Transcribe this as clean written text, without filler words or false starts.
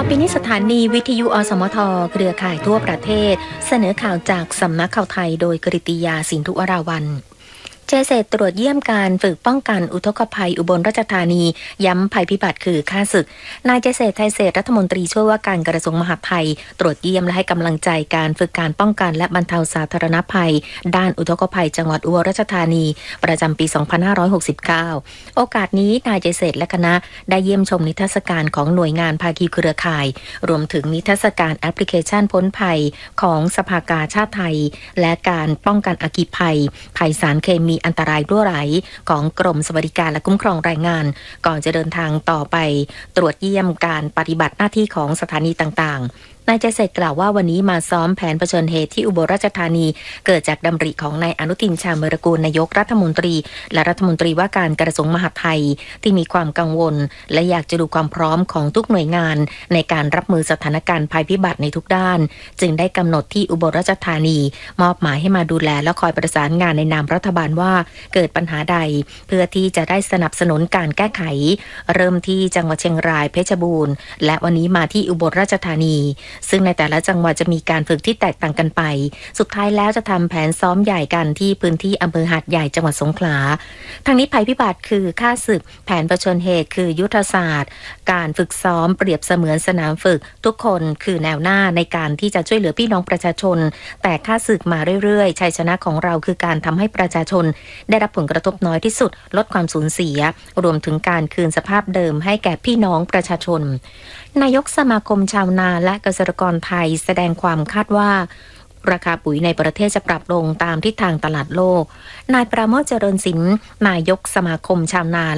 ปีนี้สถานีวิทยุอสมทเครือข่ายทั่วประเทศเสนอข่าวจากสำนักข่าวไทยโดยกฤติยาสินธุวราวัลย์เจเซตตรวจเยี่ยมการฝึกป้องกันอุทกภัยอุบลราชธานีย้ำภัยพิบัติคือฆ่าศึกนายเจเซตไทยเศรษฐ์รัฐมนตรีช่วยว่าการกระทรวงมหาดไทยตรวจเยี่ยมและให้กำลังใจการฝึกการป้องกันและบรรเทาสาธารณภัยด้านอุทกภัยจังหวัดอุบลราชธานีประจำปี 2569 โอกาสนี้นายเจเซตและคณะได้เยี่ยมชมนิทรรศการของหน่วยงานภาคีเครือข่ายรวมถึงนิทรรศการแอปพลิเคชันพ้นภัยของสภากาชาติไทยและการป้องกันอัคคีภัยสารเคมีอันตรายรั่วไหลของกรมสวัสดิการและคุ้มครองแรงงานก่อนจะเดินทางต่อไปตรวจเยี่ยมการปฏิบัติหน้าที่ของสถานีต่างๆนายเจเซตกล่าวว่าวันนี้มาซ้อมแผนเผชิญเหตุที่อุบลราชธานีเกิดจากดำริของนายอนุทินชาญวิรากูลนายกรัฐมนตรีและรัฐมนตรีว่าการกระทรวงมหาดไทยที่มีความกังวลและอยากจะดูความพร้อมของทุกหน่วยงานในการรับมือสถานการณ์ภัยพิบัติในทุกด้านจึงได้กำหนดที่อุบลราชธานีมอบหมายให้มาดูแลและคอยประสานงานในนามรัฐบาลว่าเกิดปัญหาใดเพื่อที่จะได้สนับสนุนการแก้ไขเริ่มที่จังหวัดเชียงรายเพชรบูรณ์และวันนี้มาที่อุบลราชธานีซึ่งในแต่ละจังหวัดจะมีการฝึกที่แตกต่างกันไปสุดท้ายแล้วจะทำแผนซ้อมใหญ่กันที่พื้นที่อำเภอหาดใหญ่จังหวัดสงขลาทางนี้ภัยพิบัติคือฆ่าศึกแผนเผชิญเหตุคือยุทธศาสตร์การฝึกซ้อมเปรียบเสมือนสนามฝึกทุกคนคือแนวหน้าในการที่จะช่วยเหลือพี่น้องประชาชนแต่ฆ่าศึกมาเรื่อยๆชัยชนะของเราคือการทำให้ประชาชนได้รับผลกระทบน้อยที่สุดลดความสูญเสียรวมถึงการคืนสภาพเดิมให้แก่พี่น้องประชาชนนายกสมาคมชาวนาและเกษตรกรไทยแสดงความคาดว่าราคาปุ๋ยในประเทศจะปรับลงตามทิศทางตลาดโลกนายปราโมช เจริญศิลป์นายกสมาคมชาวนา